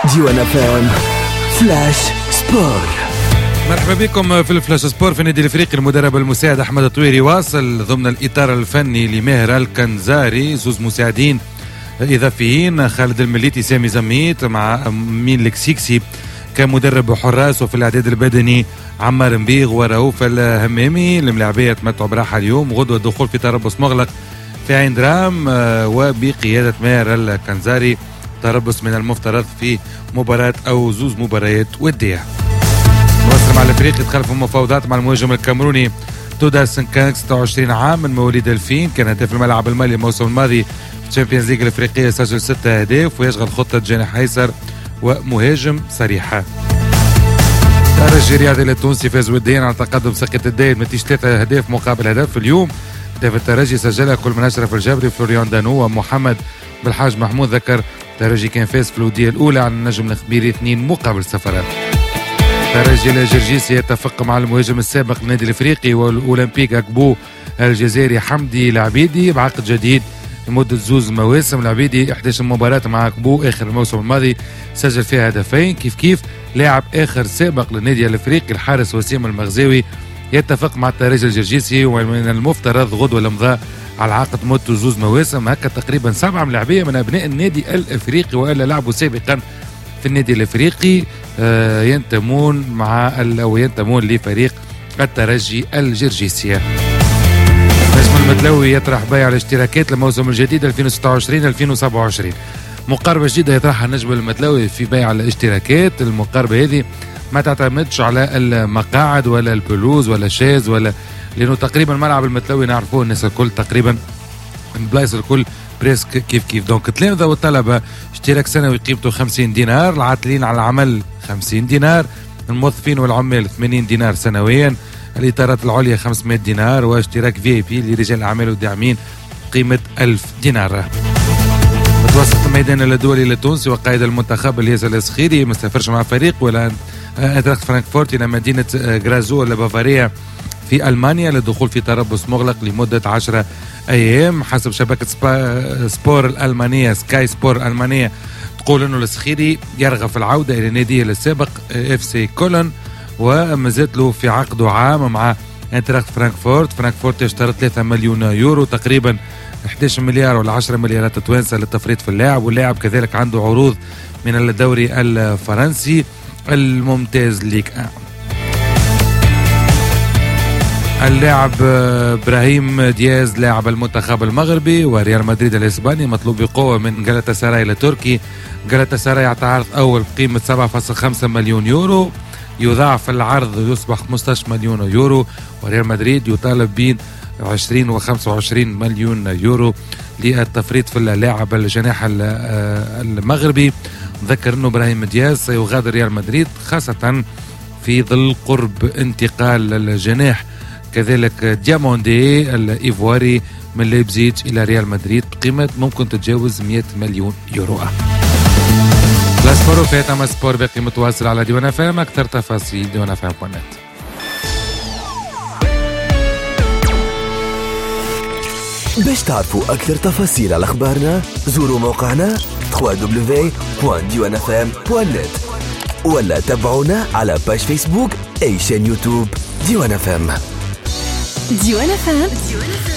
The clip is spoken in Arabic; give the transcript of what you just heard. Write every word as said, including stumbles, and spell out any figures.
ديوان اف ام فلاش سبور. مرحبا بكم في الفلاش سبور. في النادي الافريقي المدرب المساعد احمد الطويري واصل ضمن الاطار الفني لماهر الكنزاري، زوز مساعدين اضافيين خالد المليتي سامي زميت مع مين الكسيكسي كمدرب حراس، وفي الاعداد البدني عمار مبيغ ورؤوف الهمامي. الملاعبيه تمتعوا براحه اليوم، غدوه الدخول في تربص مغلق في عين درام وبقياده ماهر الكنزاري. تربص من المفترض في مباراة أو زوز مباريات ودية. مصر مع الافريقي تخلف مفاوضات مع المهاجم الكاميروني تودا سنكانك ستة وعشرين عام من مواليد ألفين، كان هداف الملعب المالي الموسم الماضي في الشامبيونز ليج الافريقيه، سجل ستة اهداف ويشغل خطة جناح ايسر ومهاجم صريحة. الترجي الرياضي التونسي فاز وديا على تقدم سقط الدايد نتيجة ثلاثة اهداف مقابل هدف في اليوم. هداف الترجي سجلها كل من اشرف الجبري فلوريان دانو ومحمد بالحاج محمود. ذكر الترجي كان فاز في الودية الأولى على النجم الخبيري اثنين مقابل صفر. الترجي الجرجيسي يتفق مع المهاجم السابق للنادي الافريقي والاولمبيك اكبو الجزائري حمدي العبيدي بعقد جديد لمدة زوز مواسم. العبيدي إحدى عشرة مباراة مع اكبو اخر الموسم الماضي سجل فيها هدفين. كيف كيف لاعب اخر سابق للنادي الافريقي الحارس وسيم المغزاوي يتفق مع الترجي الجرجيسي، ومن المفترض غدوة الامضاء على عقد مدته زوز مواسم. هكا تقريبا سبعة ملاعبية من أبناء النادي الافريقي والا لعبوا سابقا في النادي الافريقي آه ينتمون مع او ينتمون لفريق الترجي الجرجيسي. نجم المدلوي يطرح بيع الاشتراكات للموسم الجديد ألفين وستة وعشرين ألفين وسبعة وعشرين. مقاربة جديدة يطرحها النجم المدلوي في بيع الاشتراكات. المقاربة هذه ما تعتمدش على المقاعد ولا البلوز ولا شاز ولا، لانه تقريبا ملعب المدلوي نعرفوه الناس الكل تقريبا البلايص الكل بريسك كيف كيف. دونك التلامذة والطلبة اشتراك سنوي قيمته خمسين دينار، العاطلين على العمل خمسين دينار، الموظفين والعمال ثمانين دينار سنويا، الإطارات العليا خمسمائة دينار، واشتراك في اي بي لرجال الأعمال والداعمين قيمة ألف دينار. متوسط الميدان الدولي التونسي وقائد المنتخب الياس الاسخيري ما سافرش مع فريق ولا انتراخت فرانكفورت إلى مدينة غرازو البافارية في ألمانيا للدخول في تربص مغلق لمدة عشرة أيام. حسب شبكة سبور الألمانية سكاي سبور الألمانية تقول أنه الاسخيري يرغب في العودة إلى ناديه السابق اف سي كولن، ومازالت له في عقده عام مع انتراخت فرانكفورت. فرانكفورت يشترط ثلاثة مليون يورو تقريبا إحدى عشر مليار ولا عشرة مليارات توانسة للتفريط في اللاعب، واللاعب كذلك عنده عروض من الدوري الفرنسي الممتاز ليك. اللاعب ابراهيم دياز لاعب المنتخب المغربي وريال مدريد الاسباني مطلوب بقوه من جالاتا سراي التركي. جالاتا سراي يعترض اول بقيمه سبعة فاصلة خمسة مليون يورو، يضاعف العرض ويصبح خمسة عشر مليون يورو، وريال مدريد يطالب بين عشرين وخمسة وعشرين مليون يورو للتفريط في اللاعب الجناح المغربي. ذكر انه ابراهيم دياز سيغادر ريال مدريد خاصه في ظل قرب انتقال الجناح كذلك دياموندي الإيفواري من ليبزيج إلى ريال مدريد بقيمة ممكن تتجاوز مئة مليون يورو. الأسبور وفيتا ما سبور باقي متواصل على ديوان اف ام. أكثر تفاصيل ديوان اف ام دوت نت. باش تعرفوا أكثر تفاصيل على أخبارنا زوروا موقعنا دبليو دبليو دبليو دوت ديوان اف ام دوت نت ولا تابعونا على باج فيسبوك أي شان يوتيوب ديوان اف ام. ديوان اف ام